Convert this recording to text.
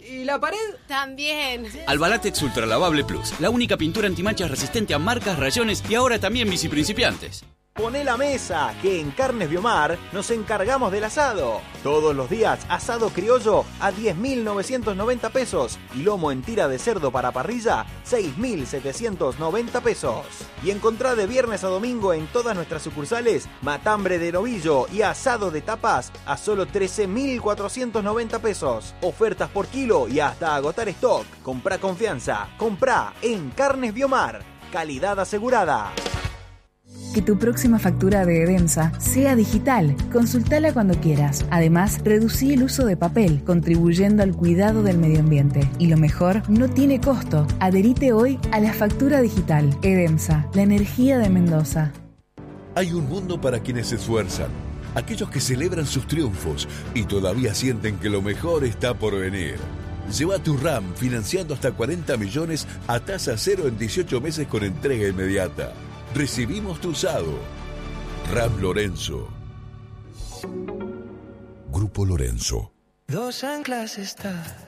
¿Y la pared? También. Albalatex Ultra Lavable Plus, la única pintura antimanchas resistente a marcas, rayones y ahora también bici principiantes. Poné la mesa, que en Carnes Biomar nos encargamos del asado. Todos los días, asado criollo a 10.990 pesos y lomo en tira de cerdo para parrilla, 6.790 pesos. Y encontrá de viernes a domingo en todas nuestras sucursales matambre de novillo y asado de tapas a solo 13.490 pesos. Ofertas por kilo y hasta agotar stock. Comprá confianza, comprá en Carnes Biomar. Calidad asegurada. Que tu próxima factura de Edemsa sea digital. Consultala cuando quieras. Además, reducí el uso de papel, contribuyendo al cuidado del medio ambiente. Y lo mejor, no tiene costo. Adherite hoy a la factura digital. Edemsa, la energía de Mendoza. Hay un mundo para quienes se esfuerzan, aquellos que celebran sus triunfos y todavía sienten que lo mejor está por venir. Lleva tu RAM financiando hasta 40 millones a tasa cero en 18 meses con entrega inmediata. Recibimos tu usado. RAM Lorenzo. Grupo Lorenzo. Dos anclas está